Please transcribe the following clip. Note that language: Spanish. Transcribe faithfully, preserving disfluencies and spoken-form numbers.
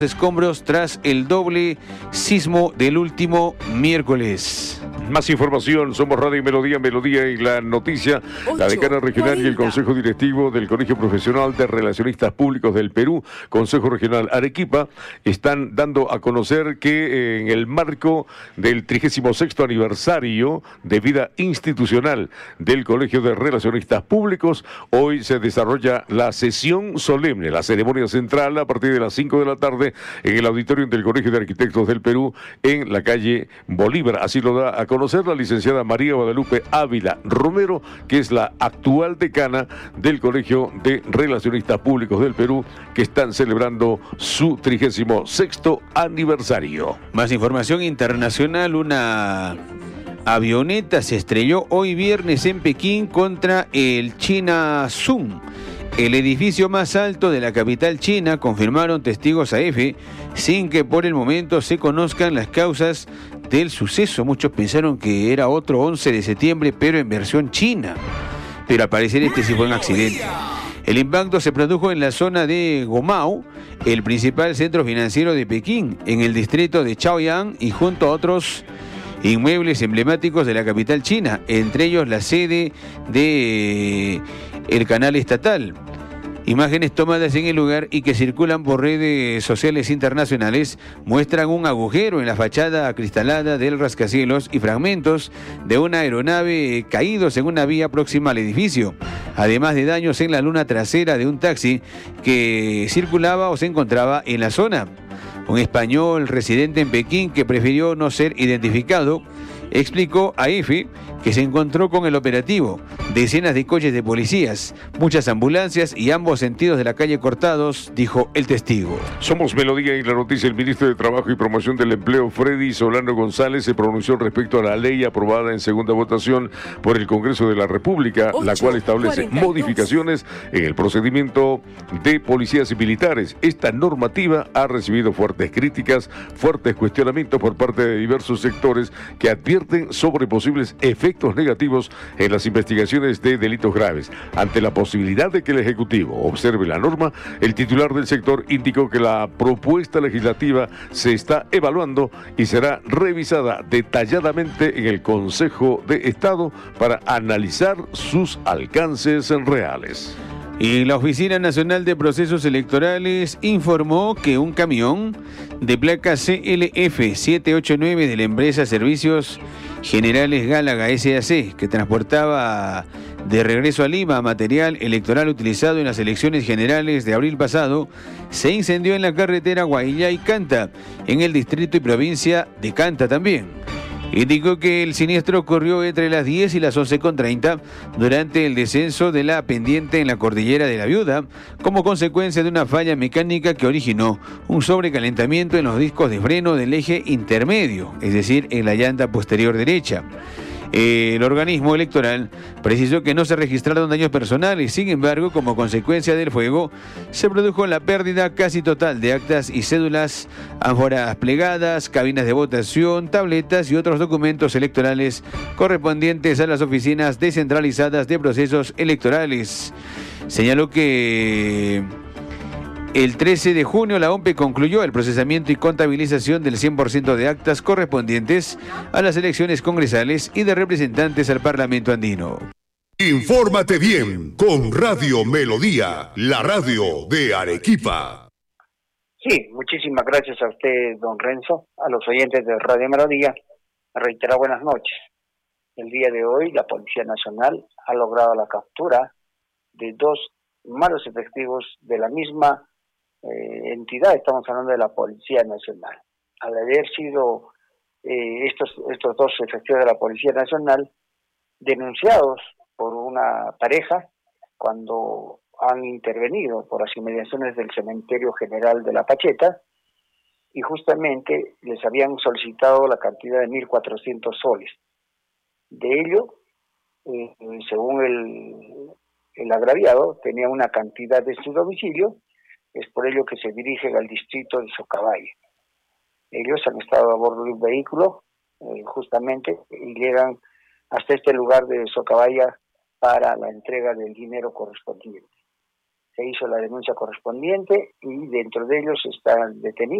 Escombros tras el doble sismo del último miércoles. Más información, somos Radio y Melodía, Melodía y la noticia. La decana regional y el Consejo Directivo del Colegio Profesional de Relacionistas Públicos del Perú, Consejo Regional Arequipa, están dando a conocer que eh, en el marco del trigésimo sexto aniversario de vida institucional del Colegio de Relacionistas Públicos, hoy se desarrolla la sesión solemne, la ceremonia central a partir de las cinco de la tarde en el auditorio del Colegio de Arquitectos del Perú en la calle Bolívar. Así lo da a conocer la licenciada María Guadalupe Ávila Romero, que es la actual decana del Colegio de Relacionistas Públicos del Perú, que están celebrando su trigésimo sexto aniversario. Más información internacional, una avioneta se estrelló hoy viernes en Pekín contra el China Sun, el edificio más alto de la capital china, confirmaron testigos A F, sin que por el momento se conozcan las causas del suceso. Muchos pensaron que era otro once de septiembre, pero en versión china. Pero al parecer este sí fue un accidente. El impacto se produjo en la zona de Gomao, el principal centro financiero de Pekín, en el distrito de Chaoyang, y junto a otros inmuebles emblemáticos de la capital china, entre ellos la sede de el canal estatal. Imágenes tomadas en el lugar y que circulan por redes sociales internacionales muestran un agujero en la fachada acristalada del rascacielos y fragmentos de una aeronave caídos en una vía próxima al edificio, además de daños en la luna trasera de un taxi que circulaba o se encontraba en la zona. Un español residente en Pekín que prefirió no ser identificado explicó a E F que se encontró con el operativo, decenas de coches de policías, muchas ambulancias y ambos sentidos de la calle cortados, dijo el testigo. Somos Melodía y la noticia. El ministro de Trabajo y Promoción del Empleo, Freddy Solano González, se pronunció respecto a la ley aprobada en segunda votación por el Congreso de la República, la cual establece modificaciones en el procedimiento de policías y militares. Esta normativa ha recibido fuertes críticas, fuertes cuestionamientos por parte de diversos sectores que advierten sobre posibles efectos negativos en las investigaciones de delitos graves. Ante la posibilidad de que el Ejecutivo observe la norma, el titular del sector indicó que la propuesta legislativa se está evaluando y será revisada detalladamente en el Consejo de Estado para analizar sus alcances reales. Y la Oficina Nacional de Procesos Electorales informó que un camión de placa C L F siete ocho nueve de la empresa Servicios Generales Gálaga S A C, que transportaba de regreso a Lima material electoral utilizado en las elecciones generales de abril pasado, se incendió en la carretera Guayllay-Canta, en el distrito y provincia de Canta también. Indicó que el siniestro ocurrió entre las diez y las once con treinta durante el descenso de la pendiente en la cordillera de la Viuda, como consecuencia de una falla mecánica que originó un sobrecalentamiento en los discos de freno del eje intermedio, es decir, en la llanta posterior derecha. El organismo electoral precisó que no se registraron daños personales. Sin embargo, como consecuencia del fuego, se produjo la pérdida casi total de actas y cédulas, ánforas plegadas, cabinas de votación, tabletas y otros documentos electorales correspondientes a las oficinas descentralizadas de procesos electorales. Señaló que el trece de junio la O M P E concluyó el procesamiento y contabilización del cien por ciento de actas correspondientes a las elecciones congresales y de representantes al Parlamento andino. Infórmate bien con Radio Melodía, la radio de Arequipa. Sí, muchísimas gracias a usted, don Renzo, a los oyentes de Radio Melodía. Reiterar buenas noches. El día de hoy la Policía Nacional ha logrado la captura de dos malos efectivos de la misma Eh, entidad. Estamos hablando de la Policía Nacional. Al haber sido eh, estos estos dos efectivos de la Policía Nacional denunciados por una pareja cuando han intervenido por las inmediaciones del Cementerio General de La Pacheta, y justamente les habían solicitado la cantidad de mil cuatrocientos soles. De ello, eh, según el, el agraviado, tenía una cantidad de su domicilio. Es por ello que se dirigen al distrito de Socabaya. Ellos han estado a bordo de un vehículo, eh, justamente, y llegan hasta este lugar de Socabaya para la entrega del dinero correspondiente. se hizo la denuncia correspondiente y dentro de ellos están detenidos.